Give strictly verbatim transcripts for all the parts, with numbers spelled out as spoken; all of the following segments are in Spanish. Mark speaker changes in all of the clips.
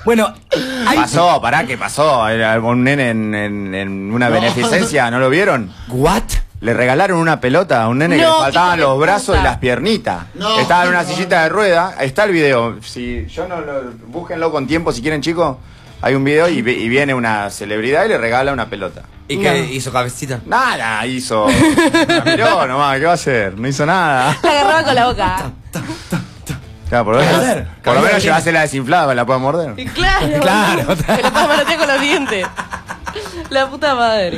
Speaker 1: Bueno,
Speaker 2: hay... pasó, pará, ¿qué pasó? Era un nene en, en, en una no. beneficencia, ¿no lo vieron?
Speaker 1: ¿What?
Speaker 2: Le regalaron una pelota a un nene no, que le faltaban los brazos y las piernitas. No, Estaba en una sillita de rueda. Está el video. Si yo no lo, búsquenlo con tiempo si quieren, chicos. Hay un video y, y viene una celebridad y le regala una pelota.
Speaker 1: ¿Y qué no. hizo, cabecita?
Speaker 2: Nada, hizo. La miró nomás, ¿qué va a hacer? No hizo nada.
Speaker 3: La agarraba con la boca.
Speaker 2: Claro, por lo menos, por lo menos llevase la desinflada para la pueda morder.
Speaker 3: Y claro,
Speaker 1: claro.
Speaker 3: Que la pueda manotear con los dientes. La puta madre.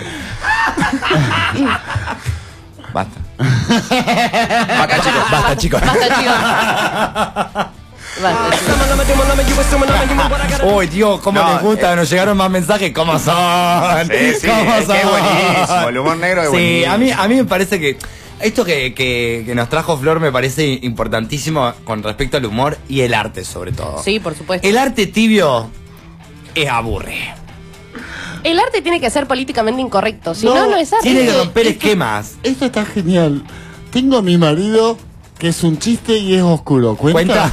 Speaker 2: Basta.
Speaker 1: Basta, chicos. Basta, chicos.
Speaker 3: Basta, chicos. Basta, chicos.
Speaker 1: Uy, tío, cómo no, les gusta. Eh, nos llegaron más mensajes. ¿Cómo son?
Speaker 2: Sí, sí, ¿Cómo es son? Que es buenísimo. El humor negro es
Speaker 1: sí,
Speaker 2: buenísimo.
Speaker 1: a mí, a mí me parece que esto que, que, que nos trajo Flor me parece importantísimo con respecto al humor y el arte, sobre todo.
Speaker 3: Sí, por supuesto.
Speaker 1: El arte tibio es aburre.
Speaker 3: El arte tiene que ser políticamente incorrecto, si no, no, no es arte.
Speaker 1: Tiene que romper esto, esquemas.
Speaker 4: Esto está genial. Tengo a mi marido que es un chiste y es oscuro. ¿Cuenta?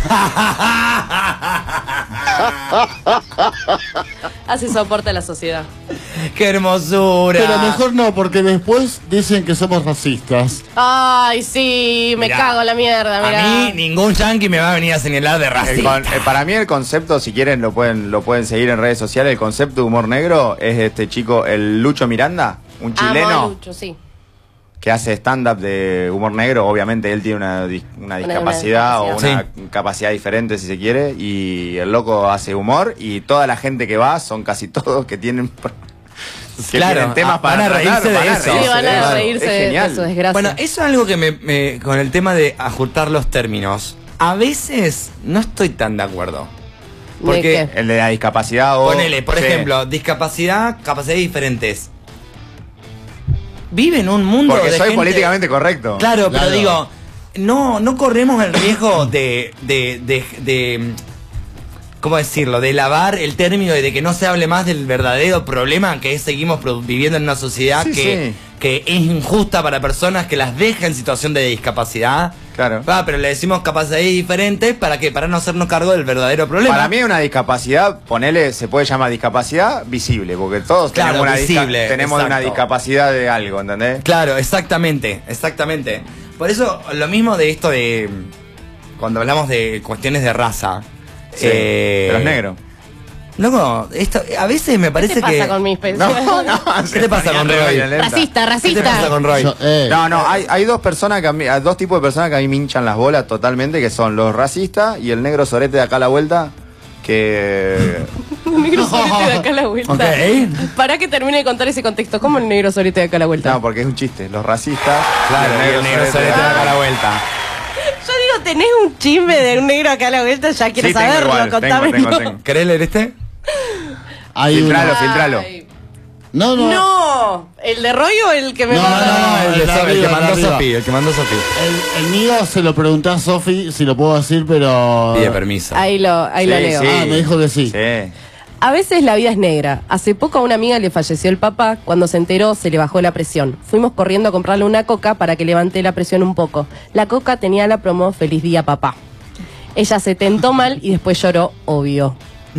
Speaker 3: Hace soporte a la sociedad.
Speaker 1: ¡Qué hermosura!
Speaker 4: Pero mejor no, porque después dicen que somos racistas.
Speaker 3: Ay, sí, me mirá, cago en la mierda, mirá.
Speaker 1: A mí ningún yanqui me va a venir a señalar de racista.
Speaker 2: El, el, para mí el concepto, si quieren lo pueden, lo pueden seguir en redes sociales, el concepto de humor negro es este chico, el Lucho Miranda, un chileno.
Speaker 3: Amo a Lucho, sí.
Speaker 2: Que hace stand-up de humor negro. Obviamente él tiene una, una discapacidad una, una o una sí. capacidad diferente, si se quiere, y el loco hace humor y toda la gente que va son casi todos que tienen, que
Speaker 1: claro,
Speaker 2: tienen temas
Speaker 1: a,
Speaker 2: para
Speaker 1: van a reírse de eso.
Speaker 3: Sí, van a reírse de, de su desgracia.
Speaker 1: Bueno, eso es algo que me, me con el tema de ajustar los términos. A veces no estoy tan de acuerdo. Porque
Speaker 2: el de la discapacidad o...
Speaker 1: Ponele, por sí. ejemplo, discapacidad, capacidades diferentes. Vive en un mundo
Speaker 2: porque
Speaker 1: de
Speaker 2: soy
Speaker 1: gente...
Speaker 2: políticamente correcto.
Speaker 1: Claro,
Speaker 4: claro.
Speaker 1: pero digo, no, no corremos el riesgo de, de, de, de, ¿cómo decirlo? De lavar el término y de que no se hable más del verdadero problema que es seguimos viviendo en una sociedad
Speaker 2: sí,
Speaker 1: que,
Speaker 2: sí.
Speaker 1: que es injusta para personas que las deja en situación de discapacidad.
Speaker 2: Claro.
Speaker 1: Ah, pero le decimos capacidades diferentes para que para no hacernos cargo del verdadero problema.
Speaker 2: Para mí una discapacidad, ponele, se puede llamar discapacidad visible, porque todos
Speaker 1: claro,
Speaker 2: tenemos, una,
Speaker 1: visible,
Speaker 2: disca tenemos una discapacidad de algo, ¿entendés?
Speaker 1: Claro, exactamente, exactamente. Por eso lo mismo de esto de cuando hablamos de cuestiones de raza.
Speaker 2: Sí,
Speaker 1: eh,
Speaker 2: de los negros.
Speaker 1: Loco, esto, a veces me parece que...
Speaker 3: ¿Qué te pasa que... con mis pensiones?
Speaker 2: No, no,
Speaker 1: ¿Qué te pasa con Roy?
Speaker 3: Racista, racista.
Speaker 1: ¿Qué te pasa con Roy?
Speaker 4: Yo, eh.
Speaker 2: No, no, hay, hay dos personas que a mí, dos tipos de personas que a mí me hinchan las bolas totalmente, que son los racistas y el negro sorete de acá a la vuelta, que...
Speaker 3: El negro sorete de acá a la vuelta.
Speaker 1: Okay.
Speaker 3: Para que termine de contar ese contexto. ¿Cómo el negro sorete de acá a la vuelta?
Speaker 2: No, porque es un chiste. Los racistas...
Speaker 1: Claro, y el negro sorete de acá a la vuelta.
Speaker 3: Yo digo, tenés un chisme de un negro acá a la vuelta, ya quiero
Speaker 2: sí,
Speaker 3: saberlo,
Speaker 2: igual,
Speaker 3: contame.
Speaker 2: tengo, tengo, tengo.
Speaker 1: ¿Querés leer este?
Speaker 4: Hay
Speaker 2: filtralo,
Speaker 4: una...
Speaker 2: filtralo.
Speaker 3: Ay.
Speaker 4: No, no.
Speaker 3: No, ¿el de Roy o el que me
Speaker 4: No,
Speaker 3: manda?
Speaker 4: no, no,
Speaker 1: el,
Speaker 4: el
Speaker 1: de
Speaker 4: de
Speaker 1: Sofi, el que
Speaker 4: arriba,
Speaker 1: mandó
Speaker 4: de arriba.
Speaker 1: Sofi, el que mandó Sofi.
Speaker 4: El, el mío se lo pregunté a Sofi si lo puedo decir, pero...
Speaker 1: Pide permiso.
Speaker 3: Ahí lo, ahí
Speaker 2: Sí,
Speaker 3: lo leo.
Speaker 2: sí.
Speaker 4: Ah, me dijo que sí.
Speaker 2: Sí.
Speaker 3: A veces la vida es negra. Hace poco a una amiga le falleció el papá. Cuando se enteró, se le bajó la presión. Fuimos corriendo a comprarle una coca para que levante la presión un poco. La coca tenía la promo Feliz Día Papá. Ella se tentó mal y después lloró, obvio.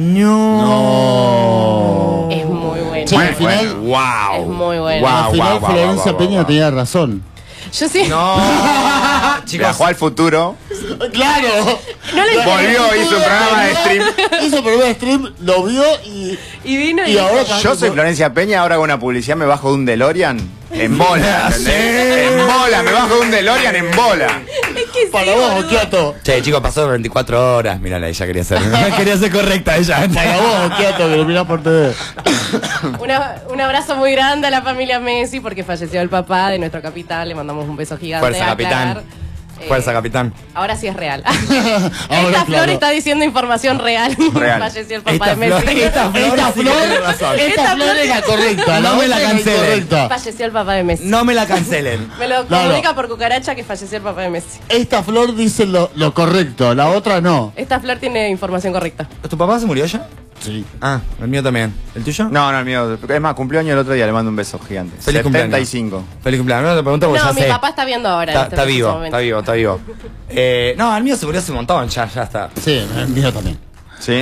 Speaker 1: No.
Speaker 3: Es muy bueno.
Speaker 4: Che, al final...
Speaker 2: Bueno, wow.
Speaker 3: Es muy bueno.
Speaker 2: Wow,
Speaker 4: al final
Speaker 2: wow, wow,
Speaker 4: Florencia
Speaker 2: wow,
Speaker 4: Peña
Speaker 2: wow.
Speaker 4: tenía razón.
Speaker 3: Yo sí.
Speaker 1: No. Chicos,
Speaker 2: Viajó al futuro.
Speaker 4: ¡Claro!
Speaker 3: No le
Speaker 2: Volvió, hizo un programa de stream.
Speaker 4: Hizo un programa de stream, lo vio y...
Speaker 3: Y vino y,
Speaker 4: Y ahora...
Speaker 2: Yo soy Florencia Peña, ahora con una publicidad me bajo de un DeLorean en bola, ¿entendés? En bola, me bajo de un DeLorean en bola.
Speaker 3: Es que
Speaker 4: Para
Speaker 3: sí,
Speaker 4: vos,
Speaker 3: boludo.
Speaker 4: Okiato.
Speaker 1: che, chicos, pasó veinticuatro horas. Mírala, ella quería ser. quería ser correcta ella.
Speaker 4: Para vos, Okiato, que lo mirás por T V.
Speaker 3: Una, un abrazo muy grande a la familia Messi porque falleció el papá de nuestro capitán. Le mandamos un beso gigante.
Speaker 1: Fuerza,
Speaker 3: a
Speaker 1: capitán.
Speaker 3: aclarar.
Speaker 1: Fuerza,
Speaker 3: Eh,
Speaker 1: capitán.
Speaker 3: Ahora sí es real.
Speaker 4: Ahora,
Speaker 3: Esta flor
Speaker 4: claro.
Speaker 3: está diciendo información real.
Speaker 2: Real.
Speaker 3: Falleció el papá
Speaker 1: Esta
Speaker 3: de Messi.
Speaker 1: flor, esta flor,
Speaker 4: Esta
Speaker 1: sí que
Speaker 4: flor,
Speaker 1: tiene razón.
Speaker 4: esta
Speaker 3: Esta
Speaker 4: flor
Speaker 3: flor-
Speaker 4: es la correcta.
Speaker 1: No
Speaker 4: la
Speaker 1: me la
Speaker 4: otra es
Speaker 1: cancelen.
Speaker 4: incorrecta.
Speaker 3: Falleció el papá de Messi.
Speaker 1: No me la cancelen.
Speaker 3: Me lo
Speaker 4: No,
Speaker 3: comunica
Speaker 4: no.
Speaker 3: por cucaracha que falleció el papá de Messi.
Speaker 4: Esta flor dice lo, lo correcto, la otra no.
Speaker 3: Esta flor tiene información correcta.
Speaker 1: ¿Tu papá se murió ya?
Speaker 4: Sí.
Speaker 1: Ah, el mío también. ¿El tuyo?
Speaker 2: No, no, el mío. Es más, cumpleaños el otro día, le mando un beso gigante.
Speaker 1: Feliz
Speaker 2: setenta y cinco.
Speaker 1: cumpleaños. Feliz cumpleaños. No te pregunto porque
Speaker 3: No,
Speaker 1: ya
Speaker 3: mi
Speaker 1: sé.
Speaker 3: papá está viendo ahora.
Speaker 1: Está,
Speaker 3: en este
Speaker 1: está
Speaker 3: preciso
Speaker 1: vivo,
Speaker 3: momento.
Speaker 1: está vivo, está vivo. Eh, no, el mío se murió hace un montón, ya, ya está.
Speaker 4: Sí, el mío también.